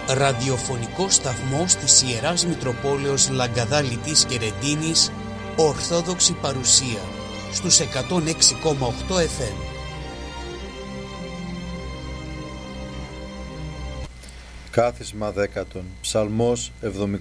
ραδιοφωνικό σταθμός της Ιεράς Μητροπόλεως Λαγκαδάλητης και Ρεντίνης, Ορθόδοξη παρουσία, στους 106,8 FM. Κάθισμα 10. Ψαλμός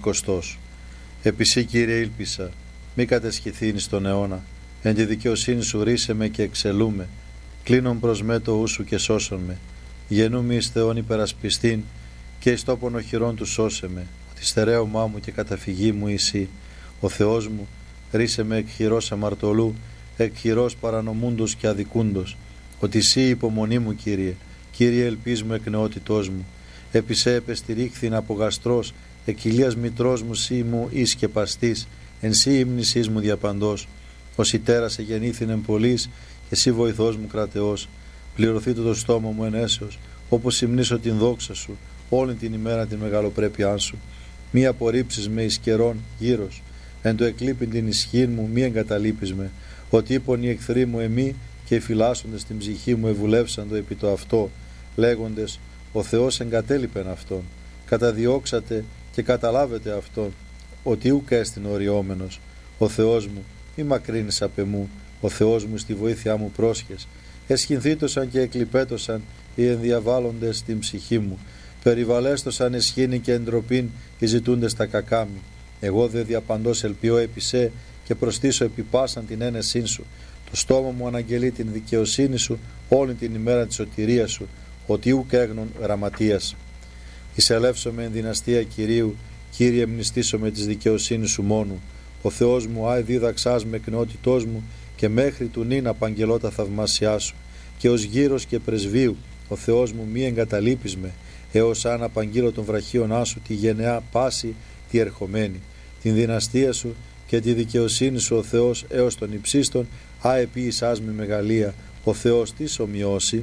70. Επισύ Κύριε ήλπισα, μη κατεσχηθήνεις στον αιώνα, εν τη δικαιοσύνη σου ρίσε με και εξελούμε, κλείνον προς με το ου σου και σώσον με, γεννούμι εις Θεόν υπερασπιστήν και εις τόπον οχυρών του σώσε με, ότι στερέωμά μου και καταφυγή μου εσύ, ο Θεός μου, ρίσε με εκ χειρός αμαρτωλού, εκ χειρός παρανομούντος και αδικούντος, ότι εσύ υπομονή μου Κύριε, Κύριε ελπίς μου εκ νεότητός μου, επισέ επεστηρίχθην από γαστρός, εκ ηλίας μητρός μου σύ μου εις και παστής, εν σύ ύμνησής μου διαπαντός, ως η τέρας εγεννήθην εν πολλής, και εσύ βοηθός μου κρατεός, πληρωθεί το στόμα μου εν έσεως, όπως υμνήσω την δόξα σου, όλη την ημέρα την μεγαλοπρέπειά σου. Μη απορρίψεις με εις καιρών γύρος, εν το εκλείπειν την ισχύ μου μη εγκαταλείπεις με, ότι είπον οι εχθροί μου εμεί και οι φυλάσσοντες την ψυχή μου ευουλεύσαντο επί το αυτό, λέγοντες ο Θεός εγκατέλειπεν αυτόν, καταδιώξατε και καταλάβετε αυτόν, ότι ουκ έστιν οριόμενος, ο Θεός μου μη μακρύνεις απ' εμού, ο Θεός μου στη βοήθειά μου πρόσχες, εσχυνθήτωσαν και εκλιπέτωσαν οι ενδιαβάλλοντες στην ψυχή μου, περιβαλέστωσαν εσχήνη και εντροπήν οι ζητούντες τα κακάμι. Εγώ δε διαπαντός ελπιώ επισέ και προστήσω επί πάσαν την ένεσήν σου. Το στόμα μου αναγγελεί την δικαιοσύνη σου όλη την ημέρα της σωτηρίας σου, ότι ουκ έγνων γραμματείας. Εισελεύσομαι εν δυναστεία Κυρίου, Κύριε μνηστήσομαι της δικαιοσύνης σου μόνου. Ο Θεός μου άι δίδαξάς με εκ νεότητός μου και μέχρι του νυν απαγγελώ τα θαυμάσιά σου. Και ως γύρος και πρεσβείου, ο Θεός μου μη εγκαταλείπεις με, έως αν απαγγείλω των βραχίωνά σου τη γενεά πάση τη ερχομένη. Την δυναστεία σου και τη δικαιοσύνη σου ο Θεός έως των υψίστων, αεπίησάς με μεγαλεία, ο Θεός της ομοιώσει.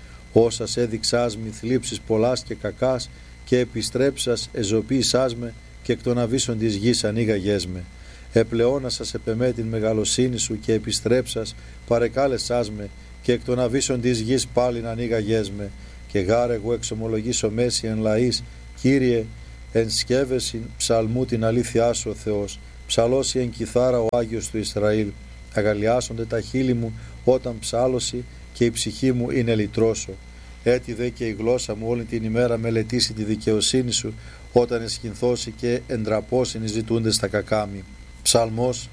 Όσας έδειξάς μη θλίψεις πολλάς και κακάς και επιστρέψας εζωποίησάς με και εκ των αβύσσων της γης ανοίγαγές με. Επλεώνασας επεμέ την μεγαλοσύνη σου και επιστρέψας παρεκάλεσάς με και εκ των αβύσσων της γης πάλιν ανοίγαγές με. Και γάρε εγώ εξομολογήσω μέση εν λαής, Κύριε εν σκεύεσιν ψαλμού την αλήθειά σου ο Θεός, ψαλώσει εν κιθάρα ο Άγιος του Ισραήλ, αγαλιάσονται τα χείλη μου όταν ψάλωση και η ψυχή μου είναι λυτρώσω. Έτσι δε και η γλώσσα μου όλη την ημέρα μελετήσει τη δικαιοσύνη σου, όταν εσχυνθώσει και εντραπώσιν οι ζητούντες τα κακάμι. Ψαλμός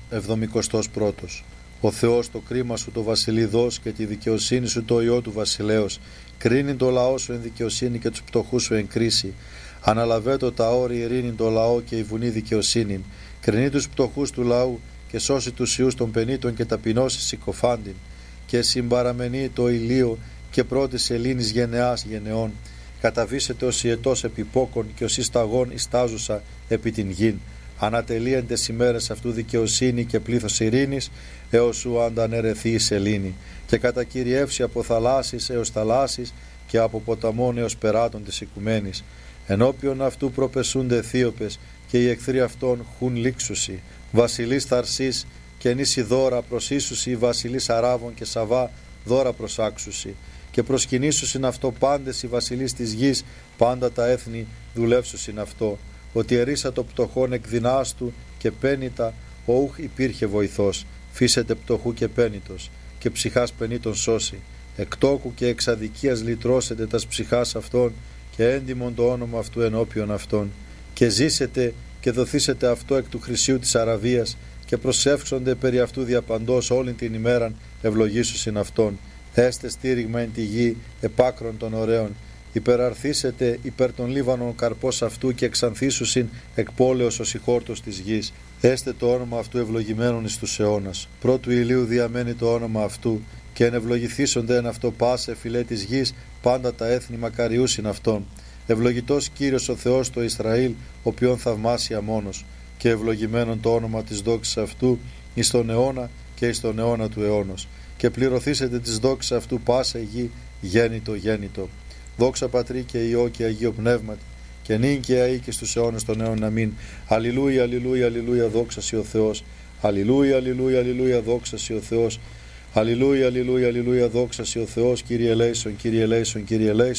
71. Ο Θεός το κρίμα σου το βασιλειδός και τη δικαιοσύνη σου το ιό του βασιλέως, κρίνει το λαό σου εν δικαιοσύνη και τους πτωχούς σου εν κρίση. Αναλαβέτω τα όρη ειρήνη το λαό και η βουνή δικαιοσύνην, κρινεί τους πτωχούς του λαού και σώσει τους ιούς των πενήτων και ταπεινώσει συκοφάντην, και συμπαραμενεί το ηλίο και πρώτης Ελλήνης γενεάς γενεών. Καταβήσετε ως ιετός επιπόκον και ως ισταγών ιστάζουσα επί την γην. Ανατελείεντες ημέρες αυτού δικαιοσύνη και πλήθος ειρήνης, έως σου αντανερεθεί η σελήνη, και κατακυριεύσει από θαλάσσης έως θαλάσσης και από ποταμών έως περάτων της οικουμένης. Ενώπιον αυτού προπεσούνται Αιθίωπες και οι εχθροί αυτών χουν λήξουσι. Βασιλείς Θαρσής και νήσι δώρα προσίσουσι, βασιλείς Αράβων και Σαβά δώρα προσάξουσι. Και προσκυνήσουσιν αυτό πάντες οι βασιλείς της γης, πάντα τα έθνη δουλεύσουσιν αυτό. Ότι ερίσα το πτωχόν εκ δεινάς του και πένητα, ο ουχ υπήρχε βοηθός. Φύσετε πτωχού και πένητος, και ψυχάς πενήτων σώσει. Εκ τόκου και εξ αδικίας λυτρώσετε τας ψυχάς αυτών, και έντιμον το όνομα αυτού ενώπιον αυτών. Και ζήσετε και δοθήσετε αυτό εκ του χρυσίου της Αραβίας, και προσεύξονται περί αυτού διαπαντός όλην την ημέραν ευλογήσουσιν αυτόν. Έστε στήριγμα εν τη γη επάκρον των ωραίων. Υπεραρθήσετε υπέρ των Λίβανων καρπός αυτού και εξανθήσουσιν εκ πόλεως ως η χόρτος της γης. Έστε το όνομα αυτού ευλογημένον εις τους αιώνας. Πρώτου ηλίου διαμένει το όνομα αυτού, και εν ευλογηθήσονται εν αυτό πάσε φυλέ της γης, πάντα τα έθνη μακαριούσιν αυτόν. Ευλογητός Κύριος ο Θεός το Ισραήλ, οποίον θαυμάσια μόνος, και ευλογημένον το όνομα της δόξης αυτού εις τον αιώνα και εις τον αιώνα του αιώνος. Και πληρωθήσετε της δόξης αυτού πάσα γη γέννητο γέννητο. Δόξα Πατρί και Υιό και Αγίο Πνεύματι, και νυν και αεί και στους αιώνες των αιώνων. Αμήν. Αλληλούια, αλληλούια, αλληλούια, δόξα σοι ο Θεός. Αλληλούια, αλληλούια, αλληλούια, δόξα σοι ο Θεός. Αλληλούια, αλληλούια, αλληλούια, δόξα σοι ο Θεός. Κύριε ελέησον, Κύριε ελέησον, Κύριε ελέησον.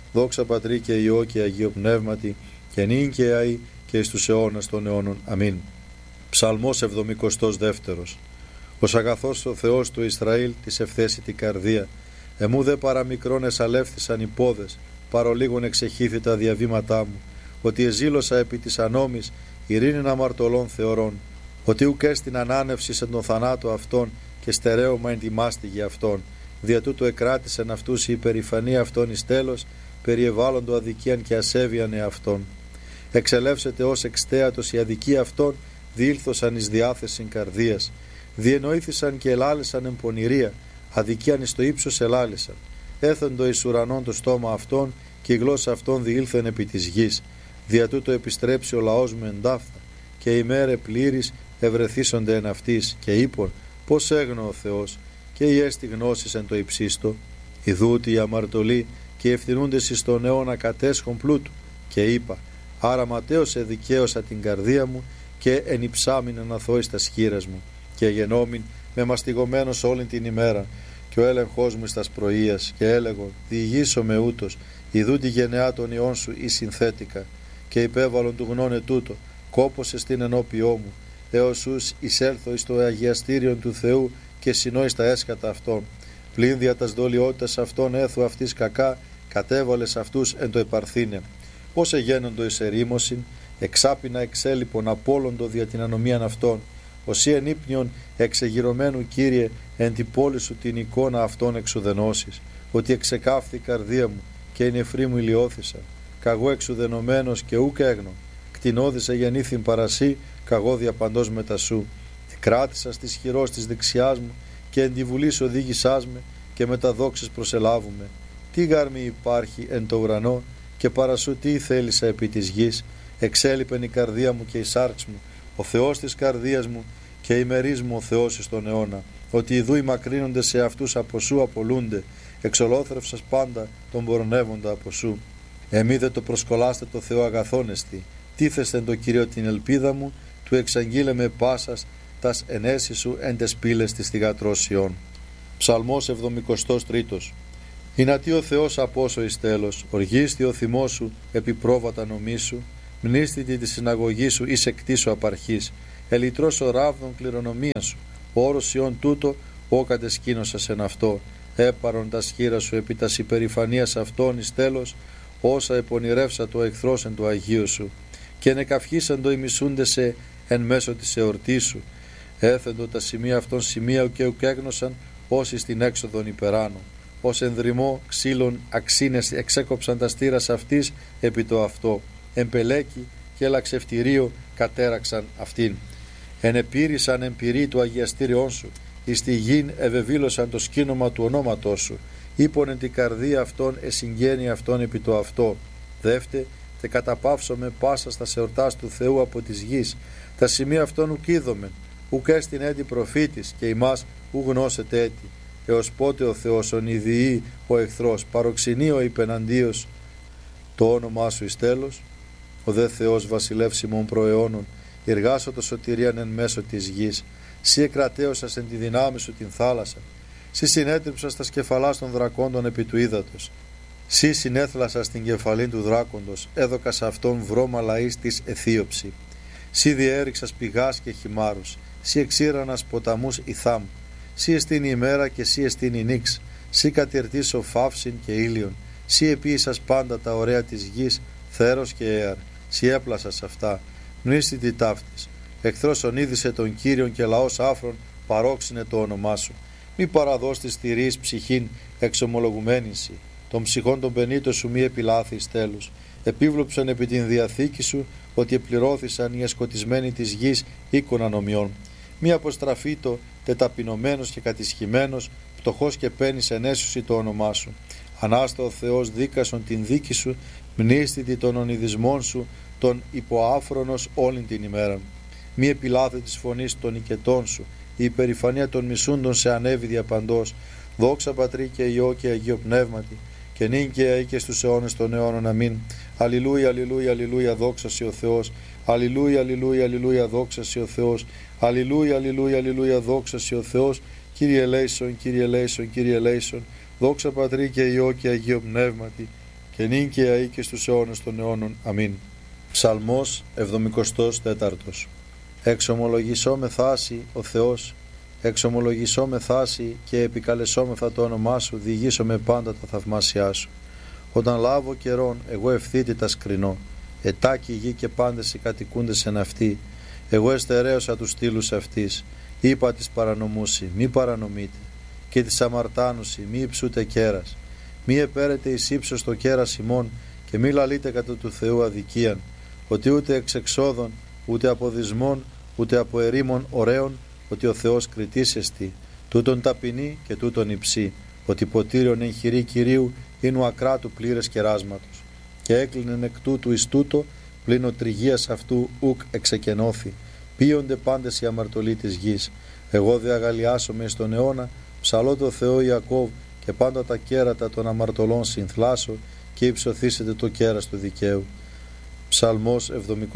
Δόξα Πατρί και Υιό και Αγίο Πνεύματι, και νυν και αεί και εις τους αιώνας των αιώνων. Αμήν. Ψαλμός 72. Ως αγαθός ο Θεός του Ισραήλ της ευθέσιτη καρδία, εμού δε παραμικρόν εσαλεύθησαν οι πόδες, παρολίγων εξεχήθη τα διαβήματά μου, ότι εζήλωσα επί της ανόμης ειρήνην αμαρτωλών θεωρών, ότι ουκ έστιν ανάνευση εν τον θανάτο αυτών και στερέωμα εν τη μάστιγη αυτών, δια τούτου εκράτησεν αυτούς η υπερηφανία αυτών εις τέλος, περιεβάλλοντο αδικίαν και ασέβειαν εαυτών. Εξελεύσετε ως εξτέατος η αδικία αυτών, διήλθωσαν εις διάθεσιν καρδίας, διενοήθησαν και ελάλησαν εν πονηρία, αδικίαν εις το ύψος ελάλησαν. Έθεντο εις ουρανών το στόμα αυτών, και η γλώσσα αυτών διήλθεν επί της γης. Δια τούτο επιστρέψει ο λαός μου εντάφθα, και η μέρε πλήρης ευρεθήσονται εν αυτής, και είπον, πώς έγνω ο Θεός, και η έστη γνώσης εν το υψίστο. Ιδού ότι οι αμαρτωλοί και οι ευθυνούντες εις τον αιώνα κατέσχον πλούτου, και είπα, άρα ματέως εδικαίωσα την καρδία μου, και ενυψάμιν αναθώ εις τα σχήρας μου, και γενόμην με μαστιγωμένος όλη την ημέρα, και ο έλεγχός μου εις τας πρωίας, και έλεγον, διηγήσω με ούτως, ιδού τη γενεά των ιών σου ή συνθέτικα, και υπέβαλον του γνώνε τούτο, κόπωσε στην ενώπιό μου, έως ους εισέλθω εις το αγιαστήριον του Θεού, και συνώ εις τα έσκατα αυτών. Πλην δια τας δολιότητας αυτών έθου αυτής κακά, κατέβαλες αυτούς εν το επαρθήνε. Πώς εγένοντο εις ερήμωσιν, εξάπινα εξέλιπον απόλοντο δια την ανομίαν αυτών, οσί εν ύπνιον εξεγυρωμένου Κύριε εν την πόλη σου την εικόνα αυτών εξουδενώσεις, ότι εξεκάφθη η καρδία μου και οι νεφροί μου ηλιώθησαν, καγώ εξουδενωμένος και ούκ έγνω, κτηνώδησε γεννήθην παρασύ, καγώ διαπαντός μετά σου. Κράτησα στις χειρός της δεξιάς μου, και εν τη βουλής οδήγησάς με, και με τα δόξες προσελάβουμε. Τι γάρμη υπάρχει εν το ουρανό, και παρασού τι θέλησα επί της γης. Εξέλιπεν η καρδία μου και η σάρξ μου, ο Θεός της καρδίας μου, και ημερείς μου ο Θεός εις τον αιώνα. Ότι ιδού οι μακρύνονται σε αυτούς από σου απολούνται, εξολόθρευσας πάντα τον πορνεύοντα από σου. Εμεί δε το προσκολάστε το Θεό αγαθόνεστη, τίθεστε το Κύριο την ελπίδα μου, του εξαγγείλε με πάσας τας ενέσεις σου εν τες πύλες της θυγατρώσιών. Ψαλμός 73. Ηνατί ο Θεός απόσο εις τέλος, οργίστη ο θυμός σου επί πρόβατα νομίσου, μνήστητη τη συναγωγή σου εις εκτίσου απαρχής, ελιτρός ο ράβδον κληρονομία σου, όρος ιών τούτο, ό κατεσκήνωσας εν αυτό, έπαρον τα σχήρα σου επί τας υπερηφανίας αυτών εις τέλος, όσα επονηρεύσα το εχθρός εν το Αγίου σου, και νεκαυχήσαν το ημισούντεσαι εν μέσω της εορτής σου, έθεντο τα σημεία αυτών σημεία και ουκέγνωσαν όσοι στην έξοδον υπεράνω, ως ενδρυμό ξύλων αξίνες εξέκοψαν τα στήρας αυτής επί το αυτό, εμπελέκι και ελαξευτηρίο κατέραξαν αυτήν. Ενεπήρησαν εμπειρή του αγιαστήριών σου, εις τη γην ευεβήλωσαν το σκήνομα του ονόματός σου, είπον εν την καρδία αυτών εσυγγένει αυτών επί το αυτό. Δεύτε, τε καταπαύσομαι πάσα στα εορτάς του Θεού από της γης, τα σημεία αυτών ουκ είδομεν, ουκ έστιν έτη προφήτης, και ημάς ου γνώσετε έτη. Έως πότε ο Θεός ονειδιεί ο εχθρός, παροξενεί ο υπεναντίος το όνομά σου εις τέλος. Ο δε Θεός βασιλεύσιμων προαιώνων, εργάσω το σωτηρίαν εν μέσω της γης. Σύ εκρατέωσας εν τη δυνάμει σου την θάλασσα. Σύ συνέτριψας τα σκεφαλάς των δρακόντων επί του ύδατος. Σύ συνέθλασας την κεφαλήν του δράκοντος, έδωκας αυτόν βρώμα λαής της αιθίωψη. Σύ διέριξας πηγάς και χυμάρους, σύ εξήρανας ποταμούς ηθάμου. Σύ εστίν η ημέρα και σύ εστίν η νύξ, σύ κατηρτήσω φαύσιν και ήλιον, σύ επίησας πάντα τα ωραία της γης, θέρος και έαρ, σύ έπλασας αυτά, μνήστητη ταύτης. Εχθρός ονείδησε τον Κύριον και λαός άφρον παρόξυνε το όνομά σου. Μη παραδώσει τη στηρής ψυχήν εξομολογουμένην σοι, των ψυχών των πενήτων σου μη επιλάθεις τέλους. Επίβλοψαν επί την διαθήκη σου ότι επληρώθησαν οι εσκοτισμένοι της γης οίκων ανομιών. Μη αποστραφήτω τεταπεινωμένος και κατησχημένος, φτωχός και παίρνεις ενέσουσι το όνομά σου. Ανάστα ο Θεός δίκασον την δίκη σου, μνήστητη των ονειδισμών σου, τον υποάφρονος όλην την ημέρα. Μη επιλάθε της φωνής των οικετών σου, η υπερηφανία των μισούντων σε ανέβη διαπαντός. Δόξα Πατρί και Υιό και Αγίο Πνεύματι, και νυν και αεί και στους αιώνες των αιώνων. Αμήν. Αλληλούια, αλληλούια, αλληλούια, δόξα σοι ο Θεός. Αλληλούια, αλληλούια, αλληλούια, δόξα σοι ο Θεός. Αλληλούια, αλληλούια, αλληλούια, δόξα σοι ο Θεός. Κύριε ελέησον, Κύριε ελέησον, Κύριε ελέησον. Δόξα Πατρί και Υιό και Αγίο Πνεύματι, και νυν και αεί και στους αιώνες των αιώνων. Αμήν. Ψαλμός 74. Εξομολογησό θάση ο Θεός, εξομολογησό θάση και επικαλεσόμεθα το όνομά σου, διηγήσω με πάντα τα θαυμάσια σου. Όταν λάβω καιρόν, εγώ ευθύτητα σκρινώ, ετάκι γη και πάντες οι κατοικούντες εν αυτή. Εγώ εστερέωσα τους στήλους αυτής, είπα της παρανομούσι, μη παρανομείτε, και της αμαρτάνουσι, μη υψούτε κέρας. Μη επέρετε εις ύψος το κέρας ημών, και μη λαλείτε κατά του Θεού αδικίαν, ότι ούτε εξ εξόδων, ούτε από δυσμών, ούτε από ερήμων ωραίων, ότι ο Θεός κριτής εστι, τούτον ταπεινή και τούτον υψή, ότι ποτήριον εν χειρή Κυρίου είναι ο ακράτου πλήρες κεράσματος. Και έκλεινεν εκ τούτου εις τούτο, πλην ο τριγίας αυτού ουκ εξεκενώθη, πίονται πάντες οι αμαρτωλοί της γης. Εγώ δε αγαλιάσομαι εις τον αιώνα, ψαλώ το Θεό Ιακώβ, και πάντα τα κέρατα των αμαρτωλών συνθλάσω, και υψωθήσετε το κέρας του δικαίου. Ψαλμός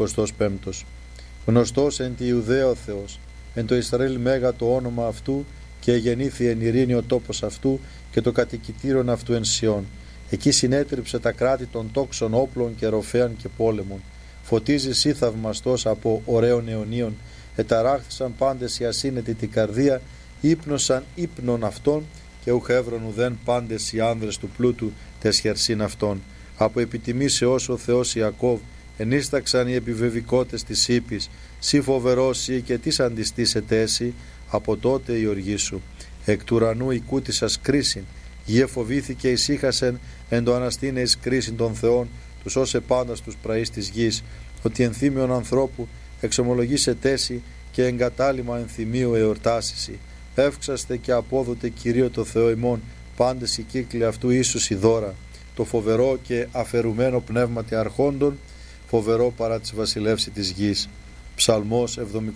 75. Γνωστός εν τη Ιουδαία ο Θεός, εν το Ισραήλ μέγα το όνομα αυτού, και γεννήθη εν ειρήνη ο τόπος αυτού, και το κατοικητήρον αυτού εν Σιών. Εκεί συνέτριψε τα κράτη των τόξων όπλων και ροφέαν και πόλεμων. Φωτίζει εσύ θαυμαστός από ωραίων αιωνίων, εταράχθησαν πάντες οι ασύνετοι την καρδία, ύπνωσαν ύπνων αυτών, και ουχ έβρον ουδέν πάντες οι άνδρες του πλούτου τες χερσίν αυτών. Από επιτιμήσεώς ο Θεός Ιακώβ, ενίσταξαν οι επιβεβικότες της ύπης, σύ φοβερός ή και τις αντιστήσετε έσυ, από τότε η οργή σου. Εκ του ουρανού οικούτησας κρίσιν, γη εφοβήθηκε ησύχασεν, εν το αναστήνε εις κρίσιν των Θεών, τους όσε πάντα στους πραείς της γης, ότι ενθύμιον ανθρώπου εξομολογήσε τέση, και εγκατάλημα ενθυμίου εορτάσισι. Εύξαστε και απόδοτε Κυρίω το Θεό ημών, πάντες οι κύκλοι αυτού ίσους η δώρα. Το φοβερό και αφαιρουμένο πνεύματι αρχόντων, φοβερό παρά της βασιλεύση της γης. Ψαλμός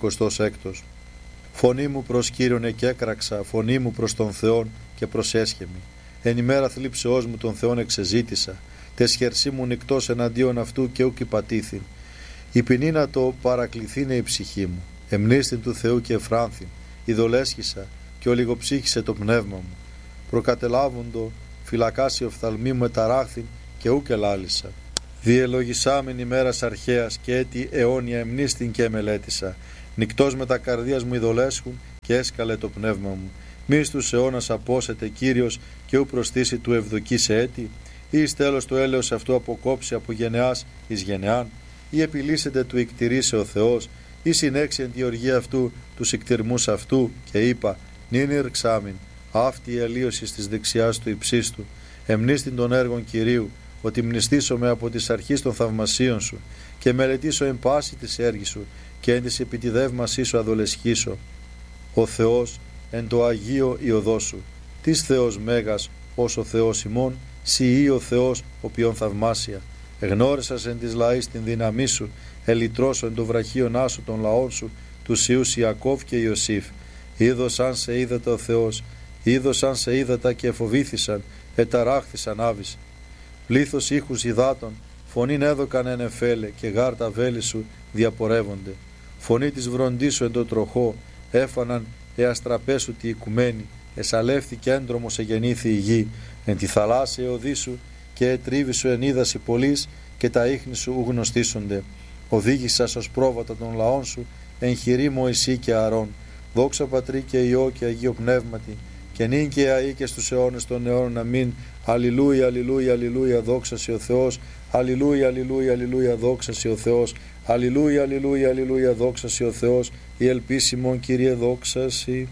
76. Φωνή μου προς Κύριον εκέκραξα, φωνή μου προς τον Θεόν και προσέσχεμη. Εν ημέρα θλίψεώς μου τον Θεόν εξεζήτησα, τες χερσί μου νυκτός εναντίον αυτού και ούκ υπατήθην. Η ποινή να το παρακληθήνε η ψυχή μου, εμνίστην του Θεού και εφράνθην, ειδολέσχησα και ολιγοψύχησε το πνεύμα μου. Προκατελάβοντο φυλακάσει οφθαλμή μου εταράχθην και ούκ ελάλησα. Διελογισάμεν ημέρας αρχαίας και έτη αιώνια εμνίστην και εμελέτησα. Νυκτός με τα καρδίας μου ειδολέσχουν και έσκαλε το πνεύμα μου. Μη στους αιώνας απόσετε Κύριος και ου προστήσει του ευδοκής έτη, ή εις τέλος το έλεος αυτού αποκόψει από γενεάς εις γενεάν, ή επιλύσετε του εκτηρήσε ο Θεός, ή συνέξει εν τη οργή αυτού τους εκτιρμούς αυτού, και είπα, νυν ηρξάμιν, αυτή η αλλίωση της δεξιάς του υψίστου, εμνίστην των έργων Κυρίου, ότι μνηστήσομαι από της αρχής των θαυμασίων σου, και μελετήσω εν πάση της έργη σου, και εν της επιτιδεύμασή σου αδολεσχήσω. Ο Θεός εν το Αγίο η οδό σου, της Θεός μέγας ως ο Θεός ημών, σοι ή ο Θεός οποίον θαυμάσια. Εγνώρισας εν της λαής την δύναμή σου, ελυτρώσω εν το βραχίον άσου των λαών σου, τους Ιούς Ιακώβ και Ιωσήφ. Είδωσαν σε είδατα ο Θεός, είδωσαν σε είδατα και εφοβήθησαν, εταράχθησαν άβης. Πλήθος ήχους υδάτων, φωνήν έδωκαν εν εφέλε, και γάρτα βέλη σου διαπορεύονται. Φωνή της βροντής σου εν το τροχό, έφαναν εαστραπέ σου τη οικουμένη, εσαλεύθηκε έντρομος εγεννήθη η γη, εν τη θαλάσσια οδή σου και ετρίβη σου εν είδαση πολλής, και τα ίχνη σου ου γνωστήσονται. Οδήγησας ως πρόβατα των λαών σου, εν χειρή Μωυσή και Αρών. Δόξα Πατρί και Υιό και Αγίο Πνεύματι, και νυν και αεί και στους αιώνες των αιώνων. Αμήν. Αλληλούια, αλληλούια, αλληλούια, δόξα σε ο Θεός. Αλληλούια, αλληλούια, αλληλούια, δόξα σε ο Θεός. Αλληλούια, αλληλούια, αλληλούια, δόξα σε ο Θεός. Η ελπίσιμον Κύριε δόξα σε.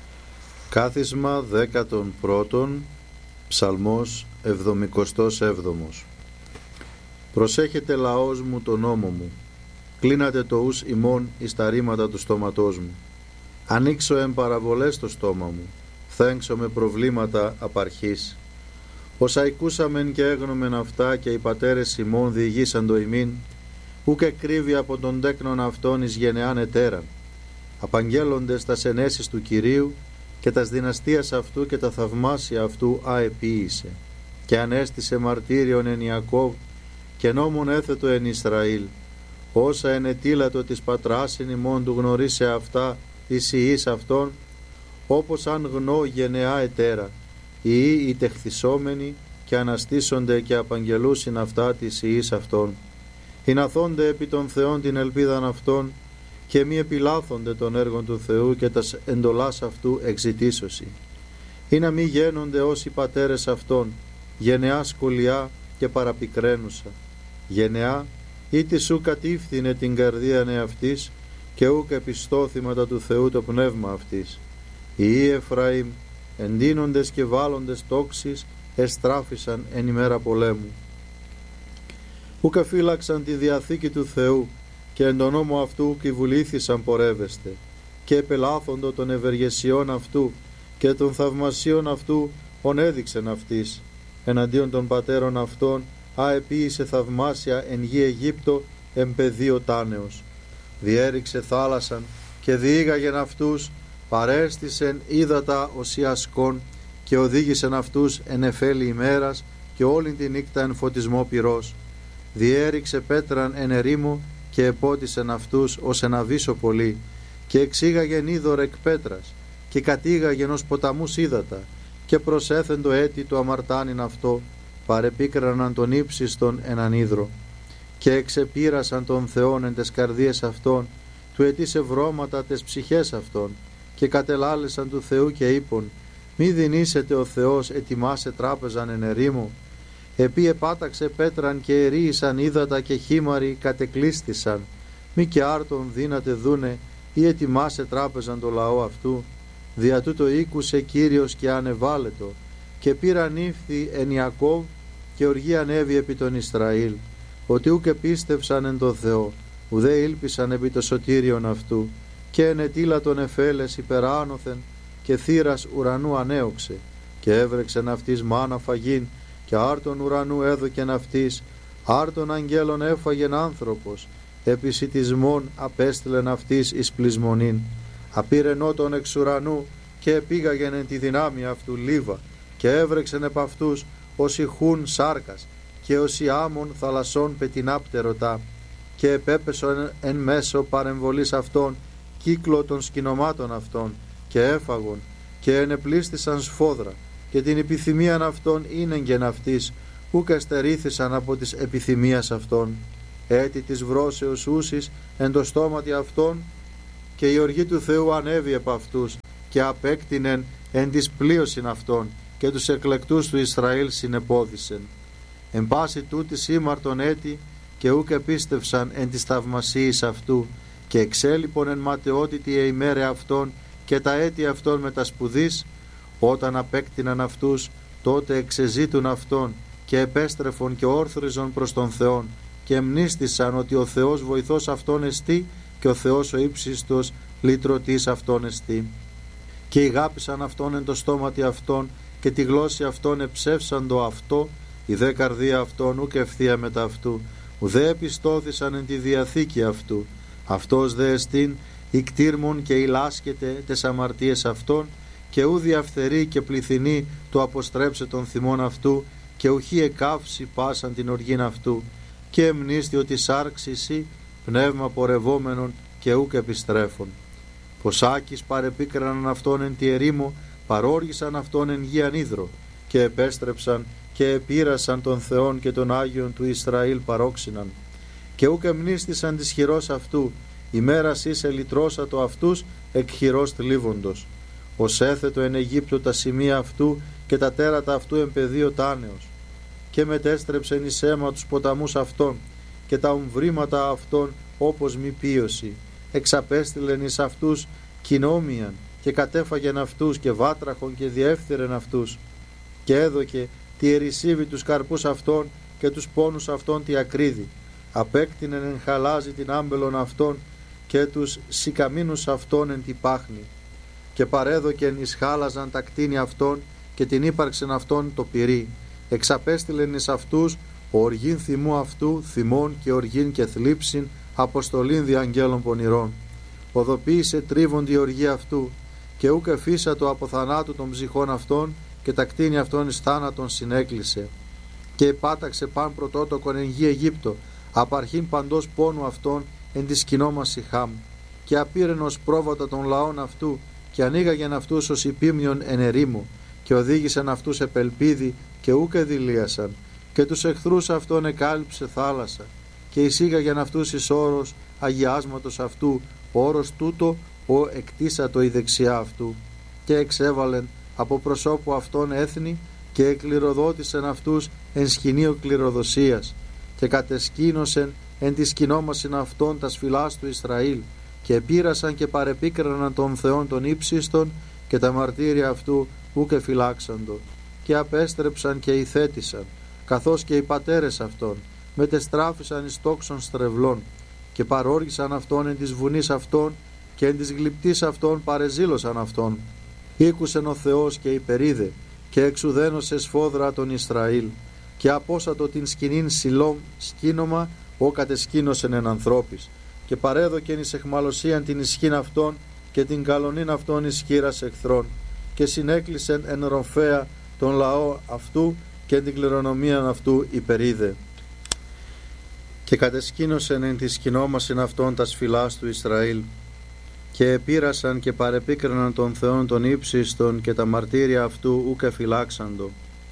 Κάθισμα 11. Ψαλμός 77. Προσέχετε λαός μου τον νόμο μου, κλείνατε το ους ημών εις τα ρήματα του στόματός μου. Ανοίξω εν παραβολές το στόμα μου, θέξω με προβλήματα απαρχής. Όσα ακούσαμεν και έγνομεν αυτά, και οι πατέρες ημών διηγήσαν το ημίν, ούκ εκκρύβει από τον τέκνον αυτόν εις γενεάν ετέραν. Απαγγέλλοντες τας ενέσεις του Κυρίου, και τας δυναστείας αυτού και τα θαυμάσια αυτού αεποίησε. Και ανέστησε μαρτύριον εν Ιακώβ, και νόμον έθετο εν Ισραήλ. Όσα ενετήλατο της πατράσιν ημών του γνωρίσε αυτά εις ιείς αυτών, όπως αν γνώ γενεά ετέρα, οι τεχθισόμενοι και αναστήσονται και απαγγελούσιν αυτά της ιής αυτών. Ηναθώνται επί των Θεών την ελπίδαν αυτών και μη επιλάθονται των έργων του Θεού και τας εντολάς αυτού εξητήσωση. Ή να μη γένονται όσοι πατέρες αυτών, γενεά σκολιά και παραπικραίνουσα. Γενεά ή τη σου κατήφθηνε την καρδίαν εαυτής και ούκ επιστώθηματα του Θεού το πνεύμα αυτής. Οι Εφραήμ εντείνοντες και βάλλοντες τόξεις εστράφησαν εν ημέρα πολέμου. Ούκα φύλαξαν τη διαθήκη του Θεού και εν τον νόμο αυτού κυβουλήθησαν πορεύεστε και επελάθοντο των ευεργεσιών αυτού και των θαυμασίων αυτού ον έδειξεν αυτής εναντίον των πατέρων αυτών αεποίησε θαυμάσια εν γη Αιγύπτο εν πεδίο τάνεως. Διέριξε θάλασσαν και διήγαγεν αυτούς, παρέστησεν ύδατα οσιασκών και οδήγησεν αυτούς εν εφέλη ημέρας και όλην τη νύκτα εν φωτισμό πυρός. Διέριξε πέτραν εν ερήμου και επότισεν αυτούς ως ένα βύσο πολύ και εξήγαγεν είδωρ εκ πέτρας και κατήγαγεν ως ποταμούς ύδατα και προσέθεν το έτη του αμαρτάνιν αυτό, παρεπίκραναν τον ύψιστον έναν ύδρο και εξεπήρασαν τον Θεόν εν τες καρδίες αυτών, του ετήσε βρώματα τες ψυχές αυτών και κατελάλησαν του Θεού και είπον, μη δινήσετε ο Θεός ετοιμάσε τράπεζαν εν ερήμου. Επί επάταξε πέτραν και ερίησαν ύδατα και χήμαροι κατεκλείστησαν, μη και άρτον δύνατε δούνε ή ετοιμάσε τράπεζαν το λαό αυτού. Δια τούτο ήκουσε Κύριος και ανεβάλετο και πήραν ύφθη εν Ιακώβ και οργή ανέβη επί τον Ισραήλ, ότι ούκ επίστευσαν εν το Θεό, ουδέ ήλπισαν επί το σωτήριον αυτού και ενετήλα τον εφέλες υπεράνωθεν και θύρας ουρανού ανέωξε και έβρεξεν αυτής μάνα φαγήν και άρτον ουρανού έδωκεν αυτής, άρτον αγγέλων έφαγεν άνθρωπος, επισιτισμόν απέστειλεν αυτής εις πλεισμονήν. Απήρεν τον εξ ουρανού και επήγαγεν εν τη δυνάμει αυτού λίβα και έβρεξεν επ' αυτούς όσοι χούν σάρκας και όσοι άμμον θαλασσών πετεινάπτερωτά και επέπεσον εν μέσω παρεμβολής αυτών κύκλο των σκηνομάτων αυτών και έφαγον και ενεπλίστησαν σφόδρα και την επιθυμίαν αυτών ίνεγγεν αυτής ούκ εστερήθησαν από της επιθυμίας αυτών. Έτη της βρώσεως ούσης εν το στόματι αυτών και η οργή του Θεού ανέβη επ' αυτούς και απέκτηνεν εν της πλείωσιν αυτών και τους εκλεκτούς του Ισραήλ συνεπόδισεν. Εν πάση τούτης ήμαρτον έτη και ούκ επίστευσαν εν της θαυμασίης αυτού και εξέλιπον εν ματαιότητη ημέρε αυτών και τα έτη αυτών με τα σπουδής. Όταν απέκτηναν αυτούς τότε εξεζήτουν αυτόν και επέστρεφον και όρθριζον προς τον Θεόν και εμνίστησαν ότι ο Θεός βοηθός αυτόν εστί και ο Θεός ο ύψιστος λυτρωτής αυτόν εστί. Και ηγάπησαν αυτόν εν το στόματι αυτών και τη γλώσση αυτών εψεύσαν το αυτό, η δε καρδία αυτών ούκ ευθεία μετά αυτού, ουδέ επιστώθησαν εν τη διαθήκη αυτού. Αυτός δε εστίν ικτήρμον και ηλάσκεται τες αμαρτίες αυτών και ου διαφθερεί και πληθυνεί το αποστρέψε των θυμών αυτού και ουχή εκάυση πάσαν την οργήν αυτού και εμνίστη ότι σάρξει εσύ πνεύμα πορευόμενον και ούκ επιστρέφων. Ποσάκης παρεπίκραναν αυτόν εν τη ερήμο, παρόργησαν αυτόν εν γη ανίδρο και επέστρεψαν και επήρασαν τον Θεόν και τον Άγιον του Ισραήλ παρόξυναν και ούκ εμνίστησαν της χειρός αυτού, ημέρας είσαι λυτρώσατο αυτούς εκ χειρός θλίβοντος. Ως έθετο εν Αιγύπτο τα σημεία αυτού και τα τέρατα αυτού εν πεδίο τάνεως και μετέστρεψεν εις αίμα τους ποταμούς αυτών και τα ομβρήματα αυτών όπως μη πίωση. Εξαπέστειλεν εις αυτούς κοινόμιαν και κατέφαγεν αυτούς και βάτραχον και διέφθυρεν αυτούς και έδωκε τη ερησίβη τους καρπούς αυτών και τους πόνους αυτών τη ακρίδη. Απέκτηνεν εν χαλάζι την άμπελον αυτών και τους σικαμίνους αυτών εν τη πάχνη και παρέδοκεν εις χάλαζαν τα κτίνη αυτών και την ύπαρξεν αυτών το πυρί. Εξαπέστειλεν εις αυτούς οργήν θυμού αυτού, θυμών και οργήν και θλίψην, αποστολήν δι' αγγέλων πονηρών. Οδοποίησε τρίβον η οργή αυτού και ούκ εφίσατο από θανάτου των ψυχών αυτών και τα κτίνη αυτών εις θάνατον συνέκλεισε. Και επάταξε παν πρωτότοκον εν γη Αιγύπτο, απαρχήν παντός πόνου αυτών εν τη σκηνόμαση Χάμ. Και απήρεν ως πρόβατα των λαών αυτού και ανοίγαγεν αυτούς ως υπήμνιον εν ερήμου και οδήγησεν αυτούς επελπίδι και ούκ εδηλίασαν, και τους εχθρούς αυτών εκάλυψε θάλασσα, και εισήγαγεν αυτούς εις όρος αγιάσματος αυτού, όρος τούτο ο εκτίσατο η δεξιά αυτού, και εξέβαλεν από προσώπου αυτών έθνη, και εκληροδότησεν αυτούς εν σκηνείο κληροδοσίας, και κατεσκήνωσεν εν τη σκηνόμασιν αυτών τας φυλάς του Ισραήλ, και επήρασαν και παρεπίκραναν των Θεών των ύψιστων, και τα μαρτύρια αυτού ούκ εφυλάξαντο, και απέστρεψαν και ηθέτησαν, καθώς και οι πατέρες αυτών, μετεστράφησαν εις τόξων στρεβλών, και παρόργησαν αυτόν εν της βουνής αυτών, και εν της γλυπτής αυτών παρεζήλωσαν αυτόν. Ήκουσεν ο Θεός και υπερίδε, και εξουδένωσε σφόδρα τον Ισραήλ, και απόσατο την σκηνήν Σιλόμ σκήνομα, ο κατεσκήνωσεν εν ανθρώπης, και παρέδοκεν εις εχμαλωσίαν την ισχύν αυτών, και την καλονήν αυτών εις χείρας εχθρών, και συνέκλεισεν εν ροφέα τον λαό αυτού, και την κληρονομίαν αυτού υπερίδε. Και κατεσκήνωσεν εν τη σκηνόμασιν αυτών τας φυλάς του Ισραήλ, και επήρασαν και παρεπίκραναν των Θεών των ύψιστων, και τα μαρτύρια αυτού ούκ εφυλάξαντο,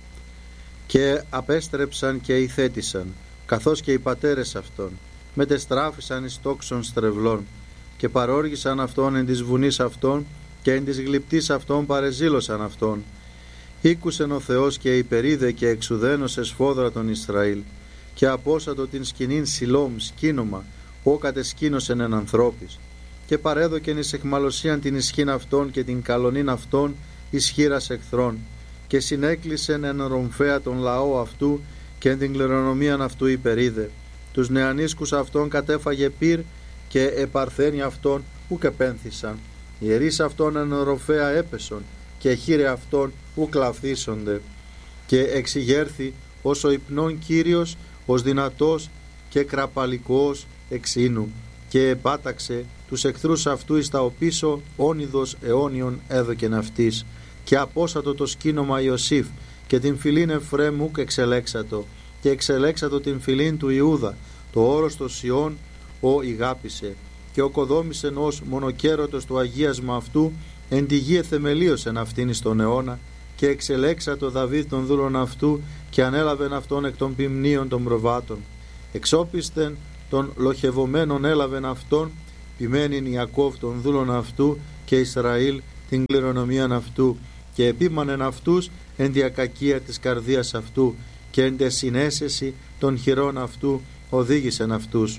και απέστρεψαν και ηθέτησαν, καθώς και οι πατέρες αυτών, μετεστράφησαν εις τόξων στρεβλών, και παρόργησαν αυτόν εν της βουνής αυτών, και εν της γλυπτής αυτών παρεζήλωσαν αυτόν. Ήκουσεν ο Θεός και υπερίδε, και εξουδένωσε σφόδρα τον Ισραήλ, και απόσατο την σκηνήν Σιλόμ σκήνομα, ο κατεσκήνωσεν εν ανθρώπης, και παρέδοκεν εις εχμαλωσίαν την ισχύν αυτών, και την καλονήν αυτών εις χείρας εχθρών, και συνέκλεισεν εν ρομφέα τον λαό αυτού, και εν την κληρονομίαν αυτού υπερίδε. Τους νεανίσκους αυτών κατέφαγε πυρ, και επαρθένοι αυτών ουκ επένθησαν. Οι ιερείς αυτών εν ροφέα έπεσον, και χείρε αυτών ουκ λαφθήσονται. Και εξηγέρθη ως ο υπνών Κύριος, ως δυνατός και κραπαλικός εξήνου, και επάταξε τους εχθρούς αυτού εις τα οπίσω, όνειδος αιώνιον έδωκεν αυτής. Και απόσατο το σκήνομα Ιωσήφ, και την φυλήν Εφραίμ ουκ εξελέξατο, και εξελέξατο την φυλήν του Ιούδα, το όρος το Σιών ο ηγάπησε, και οκοδόμησεν ως μονοκέρωτος το αγίασμα αυτού, εν τη γη εθεμελίωσεν αυτήν εις τον αιώνα, και εξελέξατο Δαβίδ των δούλων αυτού, και ανέλαβεν αυτόν εκ των ποιμνίων των προβάτων. Εξόπιστεν των λοχευωμένων έλαβεν αυτόν, ποιμένην Ιακώβ των δούλων αυτού, και Ισραήλ την κληρονομίαν αυτού, και επίμανεν αυτούς εν τη ακακία της καρδίας αυτού, και εν τε συνέσεση των χειρών αυτού οδήγησεν αυτούς.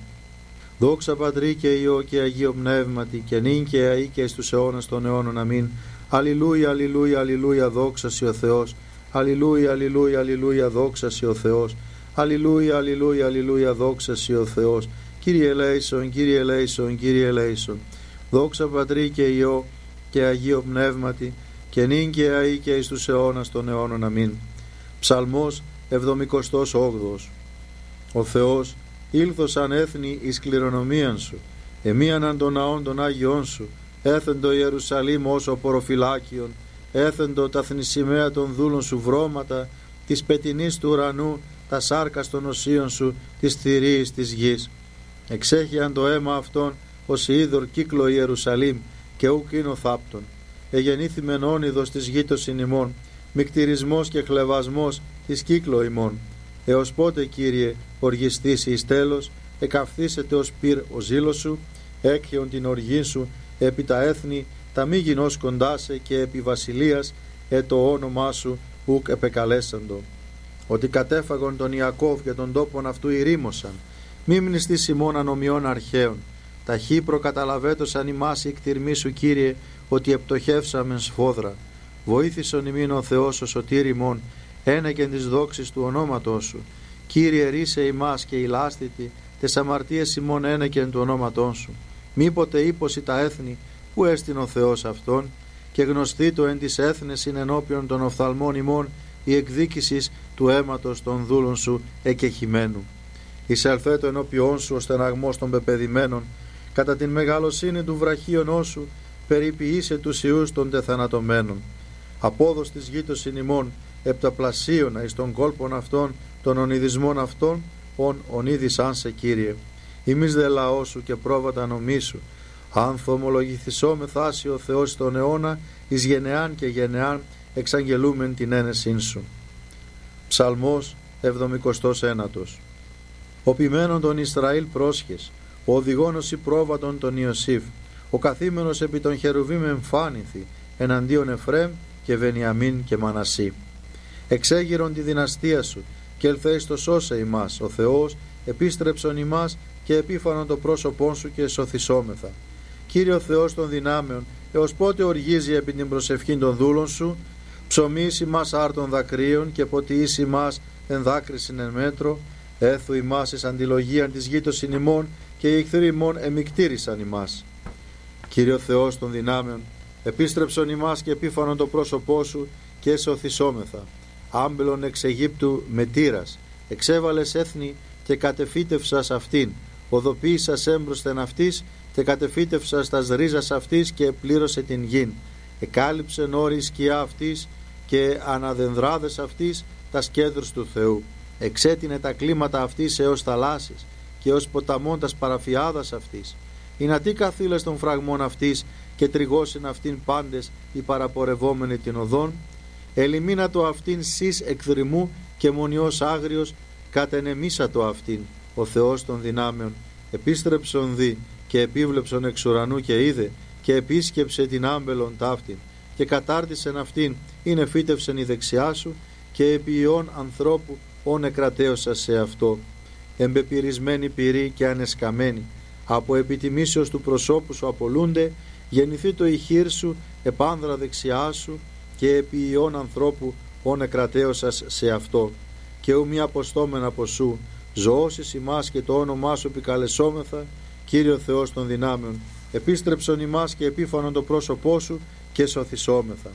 Δόξα Πατρί και Υιό και Αγίο Πνεύματι, και νυν και αεί και εις τους αιώνας των αιώνων. Αμήν. Αλληλούια, αλληλούια, αλληλούια, δόξα σοι ο Θεός. Αλληλούια, αλληλούια, αλληλούια, δόξα σοι ο Θεός. Αλληλούια, αλληλούια, αλληλούια, δόξα σοι ο Θεός. Κύριε ελέησον, Κύριε ελέησον, Κύριε ελέησον. Δόξα Πατρί και Υιό και Αγίο Πνεύματι, και νυν και αεί και εις τους αιώνας των αιώνων. Αμήν. Ψαλμός 78. Ο Θεός ήλθωσαν έθνη εις κληρονομίαν σου, εμίαναν των ναών των Άγιών σου, έθεντο Ιερουσαλήμ ως ο ποροφυλάκιον, έθεντο τα θνησιμαία των δούλων σου βρώματα, της πετινής του ουρανού, τα σάρκας των οσίων σου, της θηρίης της γης. Εξέχιαν το αίμα αυτών ως είδωρ κύκλο Ιερουσαλήμ, και ουκ είναι ο θάπτων. Εγεννήθημεν όνειδος της γήτωσιν ημών, μικτηρισμός και χλεβασμός της κύκλο ημών. Έως πότε, Κύριε, οργιστήσει εις τέλος, εκαυθήσετε ως πυρ ο ζήλος σου, έκχεον την οργή σου επί τα έθνη, τα μη γινώς κοντάσε, και επί βασιλείας το όνομά σου ουκ επεκαλέσαντο. Ότι κατέφαγον τον Ιακώβ και τον τόπον αυτού ηρήμωσαν, μη μνηστείς ημών ανομιών αρχαίων. Ταχύ προκαταλαβέτωσαν ημάς η εκτιρμή σου, Κύριε, ότι επτοχεύσαμεν σφόδρα. Βοήθησον ημίν ο Θεός ο σωτήρ ημών, ένεκεν της δόξης του ονόματός σου. Κύριε, ρίσε ημάς και ηλάστητη, τες αμαρτίες ημών ένεκεν του ονόματός σου. Μήποτε ύποσι τα έθνη, που έστειν ο Θεός αυτόν, και γνωστή το εν της έθνεσιν ενώπιον των οφθαλμών ημών η εκδίκησης του αίματος των δούλων σου εκεχημένου. Εισελθέτω ενώπιόν σου ο στεναγμός των πεπεδημένων, κατά την μεγαλοσύνη του βραχίωνός σου περιποιήσε τους ιούς των τεθανατωμένων. Απόδος της γήτωσιν ημών επταπλασίωνα εις των κόλπων αυτών των ονειδισμών αυτών, ονίδησαν σε, Κύριε. Ημείς δε λαός σου και πρόβατα νομής σου, αν θομολογηθισό μεθάσει ο Θεός τον αιώνα, εις γενεάν και γενεάν εξαγγελούμεν την ένεσήν σου. Ψαλμός 79. Ο ποιμένον των Ισραήλ πρόσχες, ο οδηγόνος ή πρόβατον των Ιωσήφ, ο καθήμενος επί των χερουβίμ εμφάνηθη, εναντίον Εφρέμ και Βενιαμίν και Μανασί. Εξέγειρον τη δυναστεία σου και ελθέεις το σώσε ημάς, ο Θεός επίστρεψον ημάς και επίφανον το πρόσωπόν σου και εσωθησόμεθα. Κύριε Θεός των δυνάμεων, έως πότε οργίζει επί την προσευχήν των δούλων σου, ψωμίσει μας άρτων δακρύων και ποτιήσει μας εν δάκρυσιν εν μέτρο, έθου ημάς εις αντιλογίαν της γήτωσιν ημών και οι εχθροί ημών εμικτήρισαν ημάς. Κύριε Θεός των δυνάμεων, επίστρεψον ημάς και επίφανον το πρόσωπό σου και εσωθησόμεθα. Άμπελον εξ Αιγύπτου με τύρας, εξέβαλες έθνη και κατεφύτευσας αυτήν, οδοποίησας έμπροσθεν αυτής και κατεφύτευσας τας ρίζας αυτής και επλήρωσε την γην. Εκάλυψεν όρη σκιά αυτής και αναδενδράδες αυτής τας κέντρους του Θεού. Εξέτεινε τα κλίματα αυτής έως θαλάσσης και ως ποταμών τας παραφιάδας αυτής. Ινατί καθήλες των φραγμών αυτής και τριγώσιν αυτήν πάντες οι παραπορευόμενοι την οδόν. Ελιμίνατο αυτήν σεις εκδρυμού και μονιός άγριος κατενεμίσατο αυτήν. Ο Θεός των δυνάμεων επίστρεψον δι και επίβλεψον εξ ουρανού και είδε και επίσκεψε την άμπελον ταύτην και κατάρτισεν αυτήν είναι φύτευσεν η δεξιά σου και επί ιών ανθρώπου όν εκρατέωσα σε αυτό. Εμπεπυρισμένη πυρή και ανεσκαμένη από επιτιμήσεως του προσώπου σου απολούνται, γεννηθεί το ηχείρ σου επάνδρα δεξιά σου και επί ιών ανθρώπου όν εκρατέωσας σε αυτό. Και ου μη αποστόμεν από σου, ζωώσεις ημάς και το όνομά σου επικαλεσόμεθα, Κύριο Θεός των δυνάμεων, επίστρεψον ημάς και επίφανον το πρόσωπό σου και σωθησόμεθα.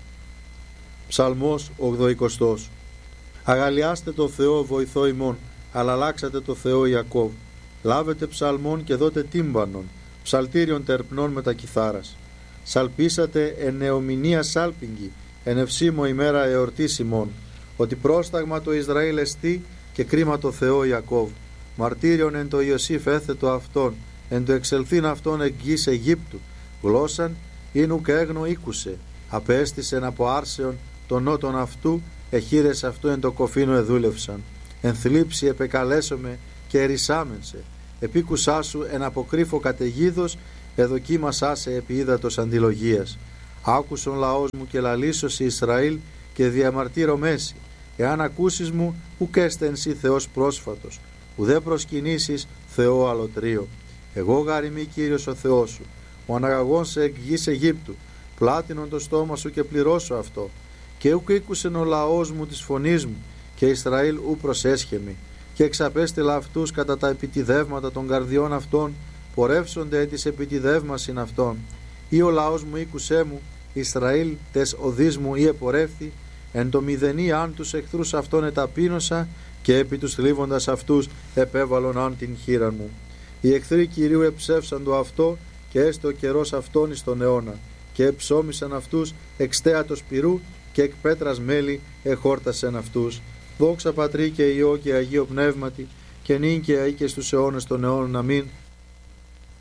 Ψαλμός 80. Αγαλιάστε το Θεό βοηθό ημών, αλλά αλλάξατε το Θεό Ιακώβ. Λάβετε ψαλμών και δώτε τύμπανον, ψαλτήριον τερπνών με τα κιθάρας. Σαλπίσατε εν νεομηνία σάλπιγγι, εν ευσήμω ημέρα εορτής ημών, ότι πρόσταγμα το Ισραήλ εστί και κρίμα το Θεό Ιακώβ. Μαρτύριον εν το Ιωσήφ έθετο αυτόν, εν το εξελθήν αυτόν εκ γης Αιγύπτου. Γλώσσαν ίνουκ έγνο ήκουσε, απέστησεν από άρσεων των νότων αυτού, εχείρες αυτού εν το κοφίνο εδούλευσαν. Εν θλίψη επεκαλέσομαι και ερησάμενσε, επίκουσά σου εν αποκρύφω καταιγίδος, εδοκίμασά σε επί ύδατος αντιλογίας. Άκουσον λαός μου και λαλήσωσι Ισραήλ και διαμαρτύρω μέση. Εάν ακούσεις μου, ουκ έστε εν σύ Θεός πρόσφατος, ουδέ προσκυνήσεις Θεό αλωτρίο. Εγώ γαριμί Κύριος ο Θεός σου, ο αναγαγών σε εκ γης Αιγύπτου, πλάτινον το στόμα σου και πληρώσω αυτό. Και ουκ ήκουσεν ο λαός μου της φωνής μου, και Ισραήλ ου προσέσχεμη, και εξαπέστειλα αυτούς κατά τα επιτιδεύματα των καρδιών αυτών, πορεύσονται εν της επιτιδεύμασιν αυτών. Ή ο λαός μου ήκουσέ μου, Ισραήλ τες οδείς μου ή επορεύθη, εν το μηδενή αν τους εχθρούς αυτών εταπείνωσα, και επί τους θλίβοντας αυτούς επέβαλον αν την χείρα μου. Οι εχθροί Κυρίου εψεύσαν το αυτό, και έστε ο καιρός αυτόν εις τον αιώνα, και εψώμησαν αυτούς εξ θέατος πυρού, και εκ πέτρας μέλη εχόρτασεν αυτούς. Δόξα Πατρί και Υιό και Αγίο Πνεύματι, και νυν και αεί και στους αιώνες των αιώνων. Αμήν.